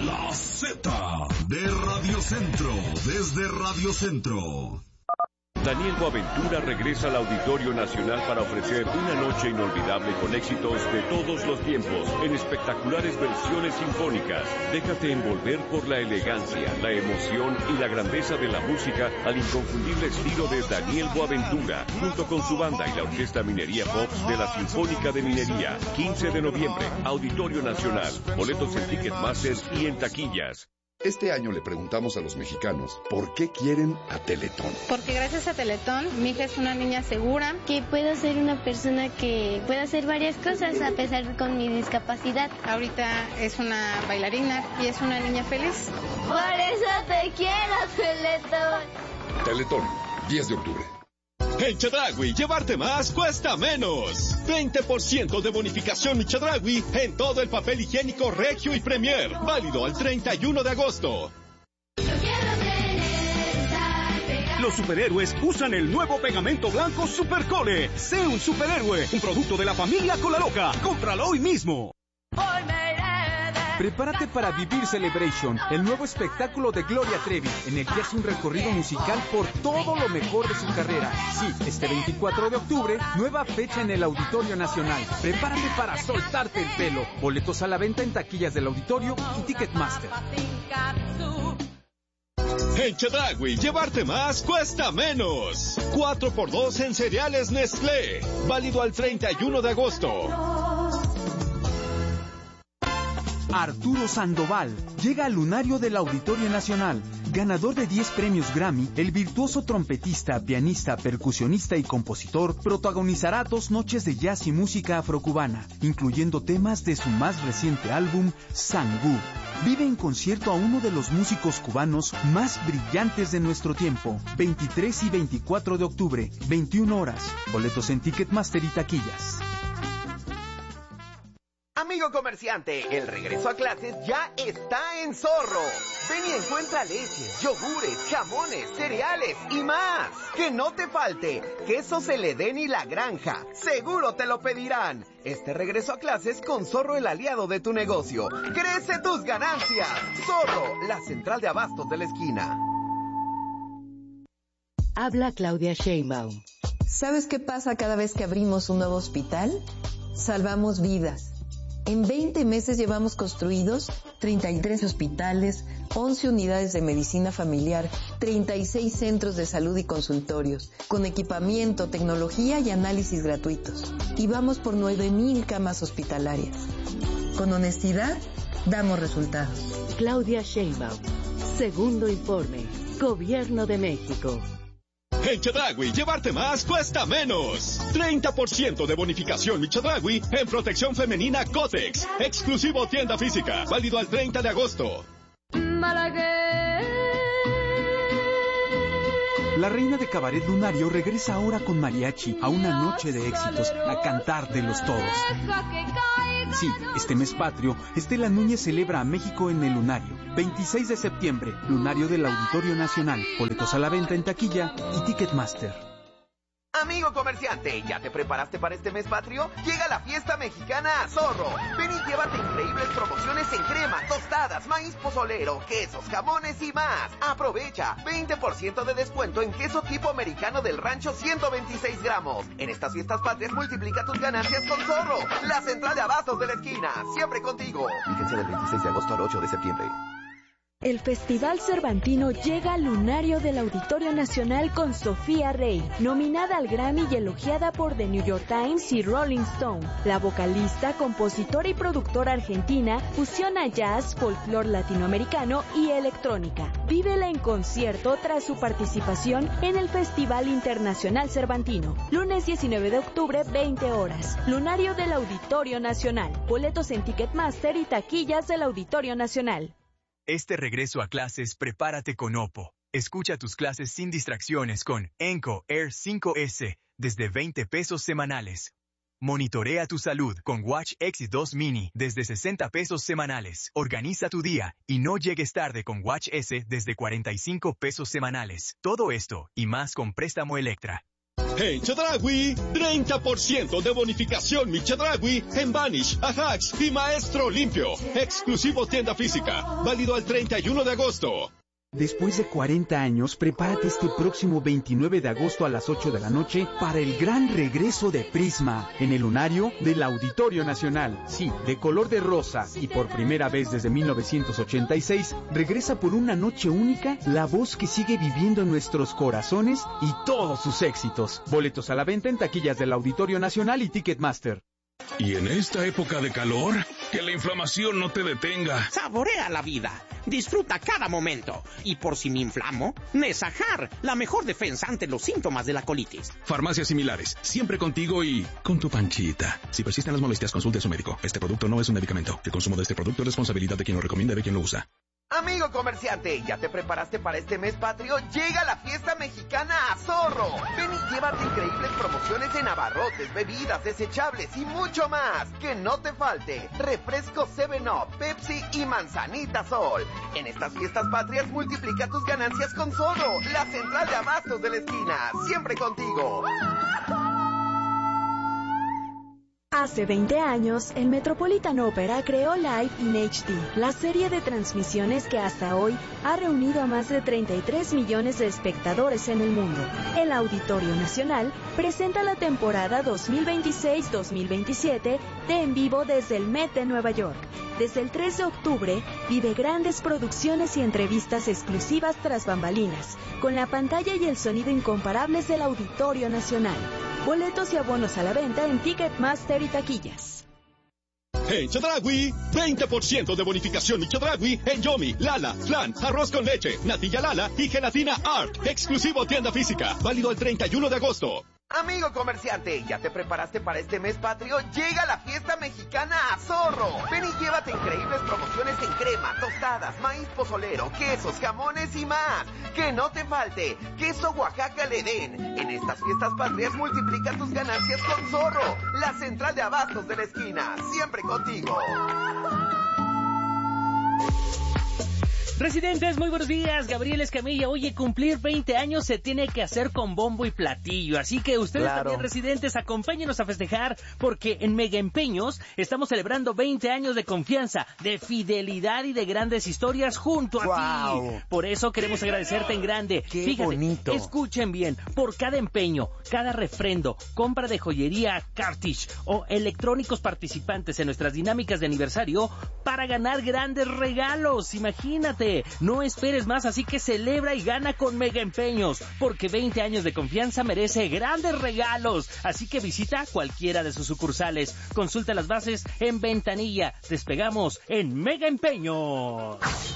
La Z de Radio Centro, desde Radio Centro. Daniel Boaventura regresa al Auditorio Nacional para ofrecer una noche inolvidable con éxitos de todos los tiempos, en espectaculares versiones sinfónicas. Déjate envolver por la elegancia, la emoción y la grandeza de la música al inconfundible estilo de Daniel Boaventura, junto con su banda y la Orquesta Minería Pops de la Sinfónica de Minería. 15 de noviembre, Auditorio Nacional. Boletos en Ticketmaster y en taquillas. Este año le preguntamos a los mexicanos por qué quieren a Teletón. Porque gracias a Teletón, mi hija es una niña segura. Que puedo ser una persona que puede hacer varias cosas a pesar con mi discapacidad. Ahorita es una bailarina y es una niña feliz. Por eso te quiero, Teletón. Teletón, 10 de octubre. En Chedraui, llevarte más cuesta menos. 20% de bonificación Mi Chedraui en todo el papel higiénico Regio y Premier. Válido al 31 de agosto. Los superhéroes usan el nuevo pegamento blanco Supercole. Sé un superhéroe, un producto de la familia Cola Loca. Cómpralo hoy mismo. Prepárate para vivir Celebration, el nuevo espectáculo de Gloria Trevi, en el que hace un recorrido musical por todo lo mejor de su carrera. Sí, este 24 de octubre, nueva fecha en el Auditorio Nacional. Prepárate para soltarte el pelo. Boletos a la venta en taquillas del Auditorio y Ticketmaster. En Chedraui, llevarte más cuesta menos. 4x2 en cereales Nestlé. Válido al 31 de agosto. Arturo Sandoval llega al lunario del Auditorio Nacional. Ganador de 10 premios Grammy, el virtuoso trompetista, pianista, percusionista y compositor protagonizará 2 noches de jazz y música afrocubana, incluyendo temas de su más reciente álbum, Sangú. Vive en concierto a uno de los músicos cubanos más brillantes de nuestro tiempo. 23 y 24 de octubre, 21 horas. Boletos en Ticketmaster y taquillas. Amigo comerciante, el regreso a clases ya está en Zorro. Ven y encuentra leches, yogures, jamones, cereales y más. Que no te falte queso Celedén y La Granja. Seguro te lo pedirán. Este regreso a clases con Zorro, el aliado de tu negocio. ¡Crece tus ganancias! Zorro, la central de abastos de la esquina. Habla Claudia Sheinbaum. ¿Sabes qué pasa cada vez que abrimos un nuevo hospital? Salvamos vidas. En 20 meses llevamos construidos 33 hospitales, 11 unidades de medicina familiar, 36 centros de salud y consultorios, con equipamiento, tecnología y análisis gratuitos. Y vamos por 9,000 camas hospitalarias. Con honestidad, damos resultados. Claudia Sheinbaum. Segundo informe. Gobierno de México. En Chedraui, llevarte más cuesta menos. 30% de bonificación Mi Chedraui en protección femenina Cotex. Exclusivo tienda física. Válido al 30 de agosto. La reina de Cabaret Lunario regresa ahora con mariachi a una noche de éxitos, a cantar de los todos. Sí, este mes patrio, Estela Núñez celebra a México en el Lunario. 26 de septiembre, Lunario del Auditorio Nacional. Boletos a la venta en taquilla y Ticketmaster. Amigo comerciante, ¿ya te preparaste para este mes patrio? Llega la fiesta mexicana a Zorro. Ven y llévate increíbles promociones en crema, tostadas, maíz pozolero, quesos, jamones y más. Aprovecha 20% de descuento en queso tipo americano del rancho 126 gramos. En estas fiestas patrias multiplica tus ganancias con Zorro, la central de abastos de la esquina. Siempre contigo. Fíjense del 26 de agosto al 8 de septiembre. El Festival Cervantino llega al lunario del Auditorio Nacional con Sofía Rey, nominada al Grammy y elogiada por The New York Times y Rolling Stone. La vocalista, compositora y productora argentina fusiona jazz, folclore latinoamericano y electrónica. Vívela en concierto tras su participación en el Festival Internacional Cervantino. Lunes 19 de octubre, 20 horas. Lunario del Auditorio Nacional. Boletos en Ticketmaster y taquillas del Auditorio Nacional. Este regreso a clases, prepárate con Oppo. Escucha tus clases sin distracciones con Enco Air 5S desde 20 pesos semanales. Monitorea tu salud con Watch X2 Mini desde 60 pesos semanales. Organiza tu día y no llegues tarde con Watch S desde 45 pesos semanales. Todo esto y más con préstamo Electra. En Chedraui, 30% de bonificación mi Chedraui en Vanish, Ajax y Maestro Limpio. Exclusivo tienda física, válido al 31 de agosto. Después de 40 años, prepárate este próximo 29 de agosto a las 8 de la noche para el gran regreso de Prisma en el lunario del Auditorio Nacional. Sí, de color de rosa y por primera vez desde 1986, regresa por una noche única la voz que sigue viviendo en nuestros corazones y todos sus éxitos. Boletos a la venta en taquillas del Auditorio Nacional y Ticketmaster. Y en esta época de calor, que la inflamación no te detenga. Saborea la vida, disfruta cada momento. Y por si me inflamo, Nesajar, la mejor defensa ante los síntomas de la colitis. Farmacias similares, siempre contigo y con tu panchita. Si persisten las molestias, consulte a su médico. Este producto no es un medicamento. El consumo de este producto es responsabilidad de quien lo recomienda y de quien lo usa. Amigo comerciante, ¿ya te preparaste para este mes patrio? Llega la fiesta mexicana a Zorro. Ven y llévate increíbles promociones en abarrotes, bebidas, desechables y mucho más. Que no te falte refresco 7-Up, Pepsi y Manzanita Sol. En estas fiestas patrias multiplica tus ganancias con Zorro, la central de abastos de la esquina. Siempre contigo. Hace 20 años, el Metropolitan Opera creó Live in HD, la serie de transmisiones que hasta hoy ha reunido a más de 33 millones de espectadores en el mundo. El Auditorio Nacional presenta la temporada 2026-2027 de En Vivo desde el Met de Nueva York. Desde el 3 de octubre, vive grandes producciones y entrevistas exclusivas tras bambalinas, con la pantalla y el sonido incomparables del Auditorio Nacional. Boletos y abonos a la venta en Ticketmaster y taquillas. En Chedraui, 20% de bonificación mi Chedraui en Yomi, Lala, Flan, arroz con leche, natilla Lala y gelatina Art. Exclusivo tienda física, válido el 31 de agosto. Amigo comerciante, ¿ya te preparaste para este mes patrio? Llega la fiesta mexicana a Zorro. Ven y llévate increíbles promociones en crema, tostadas, maíz pozolero, quesos, jamones y más. Que no te falte queso Oaxaca Ledén. En estas fiestas patrias multiplica tus ganancias con Zorro, la central de abastos de la esquina. Siempre contigo. Residentes, muy buenos días, Gabriel Escamilla. Oye, cumplir 20 años se tiene que hacer con bombo y platillo, así que ustedes también, residentes, acompáñenos a festejar, porque en Mega Empeños estamos celebrando 20 años de confianza, de fidelidad y de grandes historias junto a ti. Por eso queremos agradecerte en grande. Fíjate, bonito. Escuchen bien, por cada empeño, cada refrendo, compra de joyería Cartish o electrónicos participantes en nuestras dinámicas de aniversario para ganar grandes regalos. Imagínate. No esperes más, así que celebra y gana con Mega Empeños, porque 20 años de confianza merece grandes regalos. Así que visita cualquiera de sus sucursales. Consulta las bases en ventanilla. Despegamos en Mega Empeños.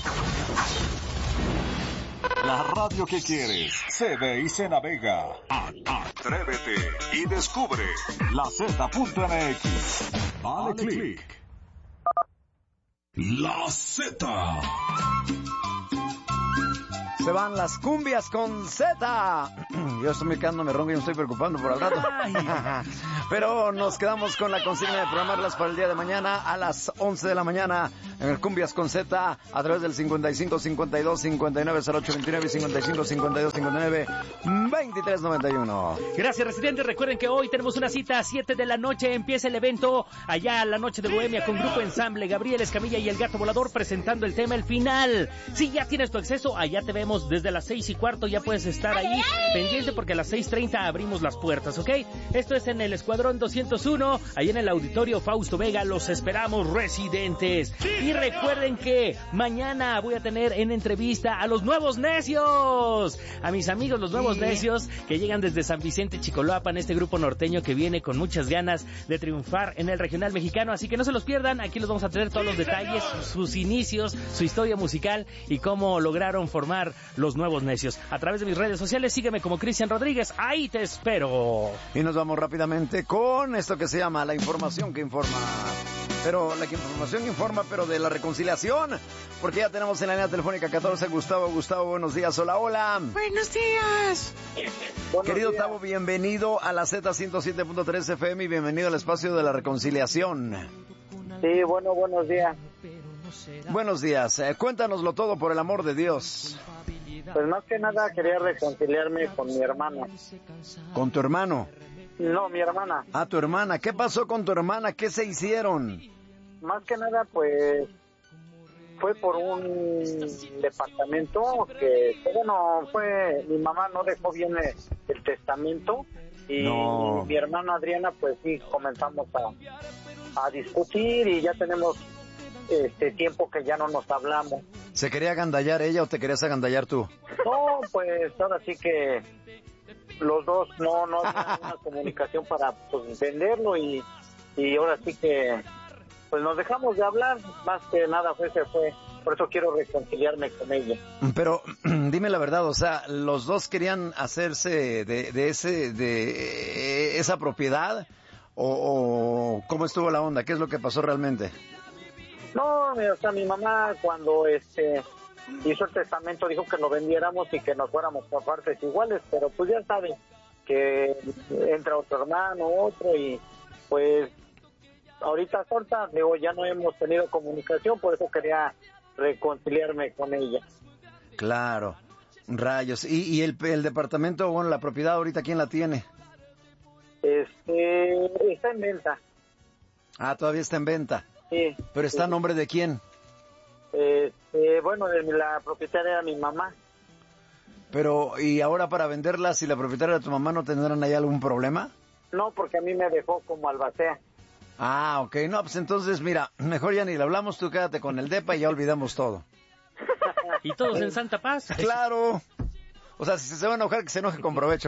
La radio que quieres se ve y se navega. Atrévete y descubre la Z.mx. Dale click. La Z. Se van las cumbias con Z. Yo estoy me ronco y me estoy preocupando por el rato. Pero nos quedamos con la consigna de programarlas para el día de mañana a las 11 de la mañana en el Cumbias con Z a través del 55 52 59 08 29 y 55 52 59 23 91. Gracias, residentes. Recuerden que hoy tenemos una cita a 7 de la noche. Empieza el evento allá, la noche de Bohemia, con Grupo Ensamble, Gabriel Escamilla y el Gato Volador presentando el tema El Final. Si ya tienes tu acceso, allá te vemos desde las 6:15. Ya puedes estar ahí pendiente, porque a las 6:30 abrimos las puertas, ¿ok? Esto es en el Escuadrón 201, ahí en el Auditorio Fausto Vega. Los esperamos, residentes. Y recuerden que mañana voy a tener en entrevista a los Nuevos Necios, a mis amigos los Nuevos Necios, que llegan desde San Vicente, Chicoloapan, este grupo norteño que viene con muchas ganas de triunfar en el regional mexicano. Así que no se los pierdan, aquí los vamos a tener todos los detalles, sus inicios, su historia musical y cómo lograron formar los Nuevos Necios. A través de mis redes sociales, sígueme como Cristian Rodríguez, ahí te espero. Y nos vamos rápidamente con esto que se llama la información que informa. Pero la información informa, pero de la reconciliación, porque ya tenemos en la línea telefónica 14 Gustavo. Gustavo, buenos días. Hola, hola. Buenos días. Querido Tavo, bienvenido a la Z107.3 FM y bienvenido al espacio de la reconciliación. Sí, bueno, buenos días. Buenos días. Cuéntanoslo todo, por el amor de Dios. Pues más que nada quería reconciliarme con mi hermana. ¿Con tu hermano? No, mi hermana. Ah, tu hermana. ¿Qué pasó con tu hermana? ¿Qué se hicieron? Más que nada, pues, fue por un departamento que, bueno, mi mamá no dejó bien el testamento y mi hermana Adriana, pues sí, comenzamos a discutir y ya tenemos tiempo que ya no nos hablamos. ¿Se quería agandallar ella o te querías agandallar tú? No, pues ahora sí que los dos no había una comunicación para pues venderlo y ahora sí que pues nos dejamos de hablar, más que nada se fue, por eso quiero reconciliarme con ella. Pero dime la verdad, o sea, los dos querían hacerse de esa propiedad o ¿cómo estuvo la onda? ¿Qué es lo que pasó realmente? No, o sea, mi mamá cuando hizo el testamento dijo que lo vendiéramos y que nos fuéramos por partes iguales, pero pues ya saben que entra otro hermano, otro y pues ahorita corta, digo, ya no hemos tenido comunicación, por eso quería reconciliarme con ella. Claro, rayos. ¿Y el departamento, bueno, la propiedad ahorita quién la tiene? Está en venta. Ah, todavía está en venta. Sí. ¿Pero está a nombre de quién? Bueno, de la propietaria era mi mamá. Pero, ¿y ahora para venderla, si la propietaria de tu mamá no tendrán ahí algún problema? No, porque a mí me dejó como albacea. Ah, ok. No, pues entonces, mira, mejor ya ni le hablamos, tú quédate con el depa y ya olvidamos todo. Y todos en santa paz. Claro. O sea, si se va a enojar, que se enoje con provecho.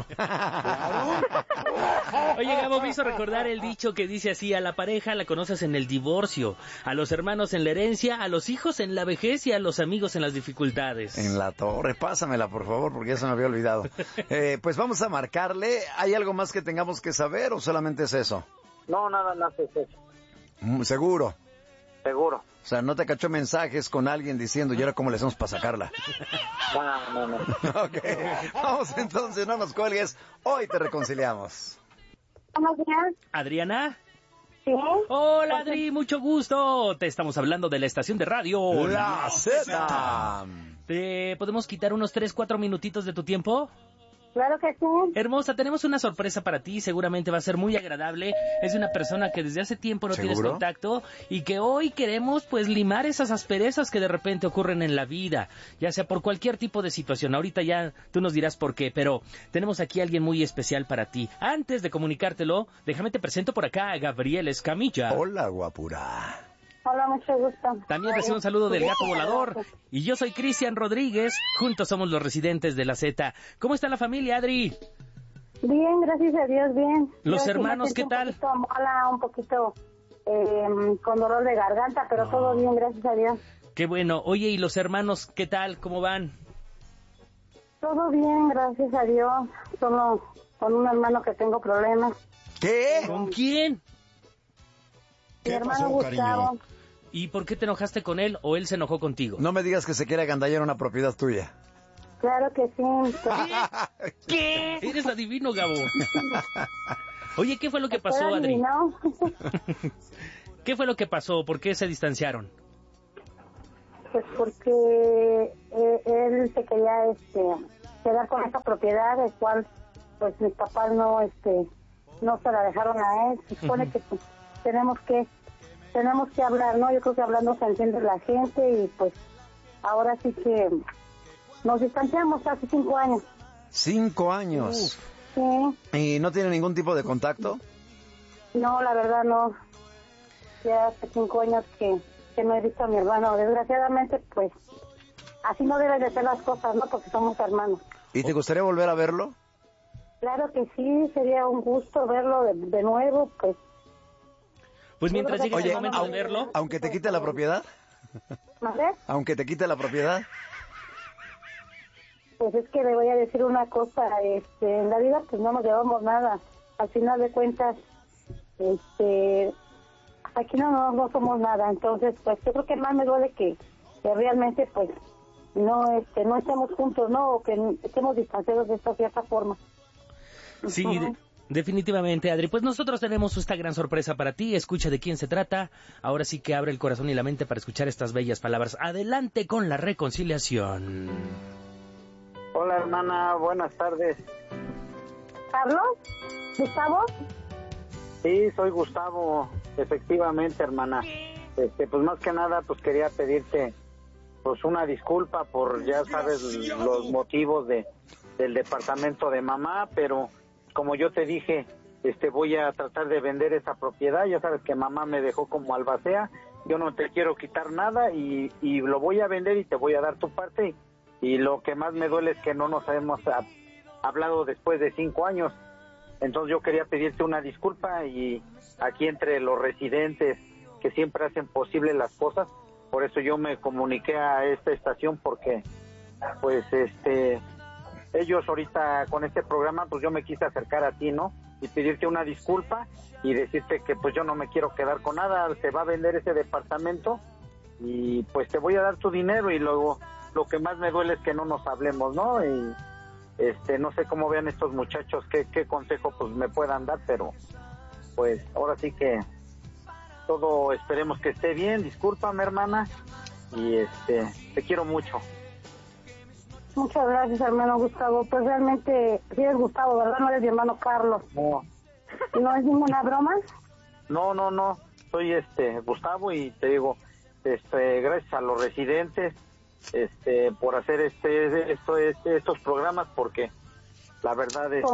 Oye, Gabo, me hizo recordar el dicho que dice así: a la pareja la conoces en el divorcio, a los hermanos en la herencia, a los hijos en la vejez y a los amigos en las dificultades. En la torre, pásamela, por favor, porque ya se me había olvidado. Pues vamos a marcarle. ¿Hay algo más que tengamos que saber o solamente es eso? No, nada más es eso. ¿Seguro? Seguro. O sea, ¿no te cachó mensajes con alguien diciendo, ¿y ahora cómo le hacemos para sacarla? No. Ok, vamos entonces, no nos cuelgues. Hoy te reconciliamos. Buenos días. ¿Adriana? Sí. Hola, Adri, mucho gusto. Te estamos hablando de la estación de radio La Z. ¿Te podemos quitar unos 3-4 minutitos de tu tiempo? Claro que sí. Hermosa, tenemos una sorpresa para ti, seguramente va a ser muy agradable. Es una persona que desde hace tiempo no tienes contacto y que hoy queremos pues limar esas asperezas que de repente ocurren en la vida, ya sea por cualquier tipo de situación. Ahorita ya tú nos dirás por qué, pero tenemos aquí a alguien muy especial para ti. Antes de comunicártelo, déjame te presento por acá a Gabriel Escamilla. Hola, guapura. Hola, mucho gusto. También recibo un saludo del Gato Volador. Y yo soy Cristian Rodríguez. Juntos somos los residentes de la Z. ¿Cómo está la familia, Adri? Bien, gracias a Dios, bien. ¿Los hermanos qué tal? Un poquito mala, un poquito con dolor de garganta, pero todo bien, gracias a Dios. Qué bueno. Oye, ¿y los hermanos qué tal? ¿Cómo van? Todo bien, gracias a Dios. Solo con un hermano que tengo problemas. ¿Qué? ¿Con quién? Mi hermano Gustavo. ¿Y por qué te enojaste con él o él se enojó contigo? No me digas que se quiere agandallar una propiedad tuya. Claro que sí. ¿Qué? Eres adivino, Gabo. Oye, ¿qué fue lo que pasó, Adri? ¿Qué fue lo que pasó? ¿Por qué se distanciaron? Pues porque él se quería quedar con esa propiedad, el cual pues mis papás no se la dejaron a él. Se supone que pues, tenemos que hablar, ¿no? Yo creo que hablando se entiende la gente y pues ahora sí que nos distanciamos hace 5 años. 5 años. Sí. ¿Y no tiene ningún tipo de contacto? No, la verdad no. Ya hace 5 años que no he visto a mi hermano. Desgraciadamente, pues, así no deben de ser las cosas, ¿no? Porque somos hermanos. ¿Y te gustaría volver a verlo? Claro que sí, sería un gusto verlo de nuevo, pues. Pues mientras llegue el momento de verlo... ¿Aunque te quite la propiedad? ¿Vale? ¿Aunque te quite la propiedad? Pues es que le voy a decir una cosa, en la vida pues no nos llevamos nada. Al final de cuentas, aquí no somos nada. Entonces, pues yo creo que más me duele que realmente pues no estemos juntos, ¿no? O que estemos distanciados de esta cierta forma. Sí, definitivamente, Adri. Pues nosotros tenemos esta gran sorpresa para ti. Escucha de quién se trata. Ahora sí que abre el corazón y la mente para escuchar estas bellas palabras. Adelante con la reconciliación. Hola, hermana, buenas tardes. ¿Carlos? ¿Gustavo? Sí, soy Gustavo, efectivamente, hermana. Pues más que nada, pues quería pedirte pues una disculpa por, ya sabes, los motivos del departamento de mamá, pero como yo te dije, voy a tratar de vender esa propiedad. Ya sabes que mamá me dejó como albacea, yo no te quiero quitar nada y lo voy a vender y te voy a dar tu parte. Y lo que más me duele es que no nos hemos hablado después de 5 años. Entonces yo quería pedirte una disculpa, y aquí entre los residentes que siempre hacen posible las cosas, por eso yo me comuniqué a esta estación, porque pues ellos ahorita con este programa, pues yo me quise acercar a ti, ¿no? Y pedirte una disculpa y decirte que pues yo no me quiero quedar con nada, se va a vender ese departamento y pues te voy a dar tu dinero, y luego lo que más me duele es que no nos hablemos, ¿no? Y no sé cómo vean estos muchachos, qué consejo pues me puedan dar, pero pues ahora sí que todo esperemos que esté bien. Discúlpame, hermana, y te quiero mucho. Muchas gracias, hermano Gustavo. Pues realmente, sí eres Gustavo, ¿verdad? No eres mi hermano Carlos. No. ¿No es ninguna broma? No, soy Gustavo, y te digo, gracias a los residentes por hacer estos programas, porque la verdad es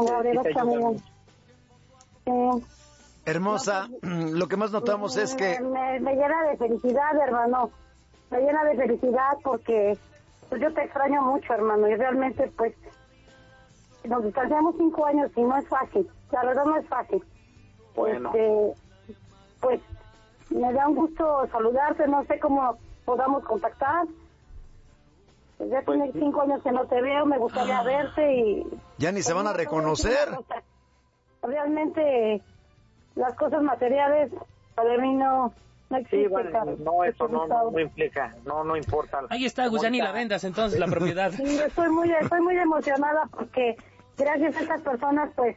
sí. Hermosa, lo que más notamos es que... Me llena de felicidad, hermano. Me llena de felicidad porque pues yo te extraño mucho, hermano, y realmente pues nos distanciamos 5 años y no es fácil. La verdad no es fácil. Bueno. Pues me da un gusto saludarte, no sé cómo podamos contactar. Ya tiene 5 años que no te veo, me gustaría verte y... Ya ni se van a reconocer. Realmente las cosas materiales para mí no existen. Sí, bueno, no, eso no implica, no importa. Ahí está, Gus, ya ni la vendas entonces la propiedad. Sí, estoy muy emocionada porque gracias a estas personas pues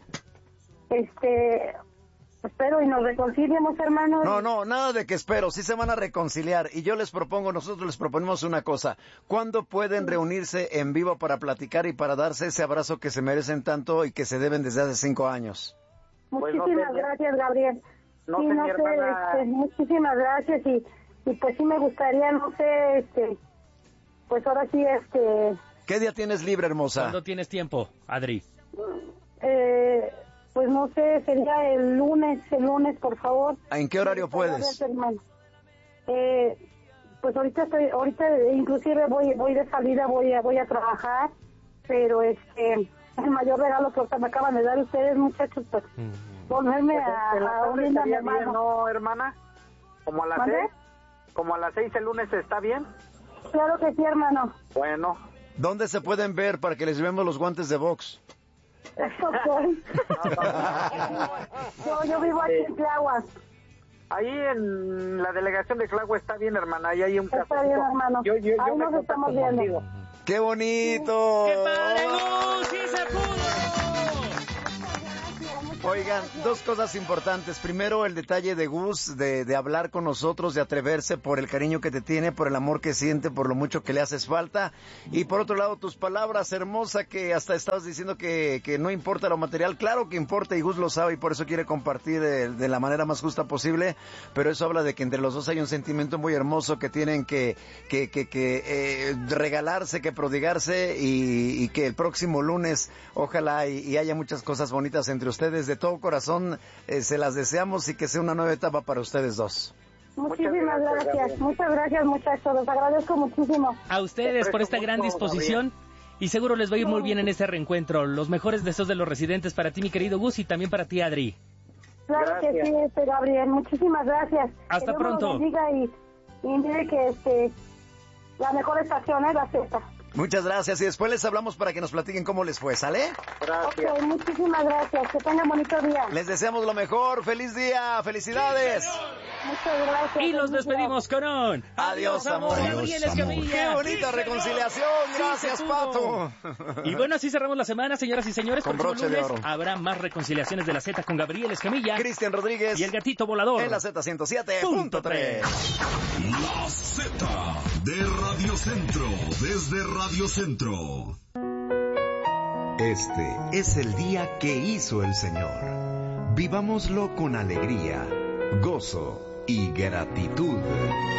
espero y nos reconciliemos, hermanos. No, nada de que espero, sí se van a reconciliar. Y yo nosotros les proponemos una cosa. ¿Cuándo pueden reunirse en vivo para platicar y para darse ese abrazo que se merecen tanto y que se deben desde hace 5 años? Muchísimas gracias, Gabriel. Muchísimas gracias, y pues sí me gustaría, no sé, pues ahora sí, ¿Qué día tienes libre, hermosa? ¿Cuándo tienes tiempo, Adri? Pues no sé, sería el lunes, por favor. ¿En qué horario puedes? Pues ahorita inclusive voy de salida, voy a trabajar, pero el mayor regalo que me acaban de dar ustedes, muchachos, pues volverme a unir a mi hermano. ¿No, hermana? ¿Como a las 6? ¿Como a las 6 el lunes está bien? Claro que sí, hermano. Bueno. ¿Dónde se pueden ver para que les llevemos los guantes de box? Yo vivo aquí en Tláhuac. Ahí en la delegación de Tláhuac está bien, hermana. Ahí hay un café. Está bien, hermano. Ahí nos estamos viendo. ¡Qué bonito! ¡Qué padre, Gus! ¡Sí se pudo! Oigan, 2 cosas importantes. Primero, el detalle de Gus, de hablar con nosotros, de atreverse por el cariño que te tiene, por el amor que siente, por lo mucho que le haces falta. Y por otro lado, tus palabras, hermosa, que hasta estabas diciendo que no importa lo material. Claro que importa, y Gus lo sabe, y por eso quiere compartir de la manera más justa posible. Pero eso habla de que entre los dos hay un sentimiento muy hermoso que tienen que regalarse, que prodigarse, y que el próximo lunes, ojalá y haya muchas cosas bonitas entre ustedes. De todo corazón se las deseamos, y que sea una nueva etapa para ustedes dos. Muchísimas gracias. Muchas gracias, muchachos. Les agradezco muchísimo. A ustedes por esta gran disposición, y seguro les va a ir muy bien en este reencuentro. Los mejores deseos de los residentes para ti, mi querido Gus, y también para ti, Adri. Claro que sí, Gabriel. Muchísimas gracias. Hasta pronto. Y mire que la mejor estación es la Z. Muchas gracias, y después les hablamos para que nos platiquen cómo les fue, ¿sale? Gracias. Okay, muchísimas gracias, que tengan bonito día. Les deseamos lo mejor, feliz día, felicidades. Muchas gracias. Y los despedimos con un adiós, amor. Gabriel Escamilla. Qué bonita reconciliación, gracias, Pato. Y bueno, así cerramos la semana, señoras y señores. Con broche de oro. Habrá más reconciliaciones de la Z con Gabriel Escamilla, Cristian Rodríguez y el gatito volador en la Z107.3. La Z de Radio Centro, desde Radio Centro. Este es el día que hizo el Señor. Vivámoslo con alegría, gozo y gratitud.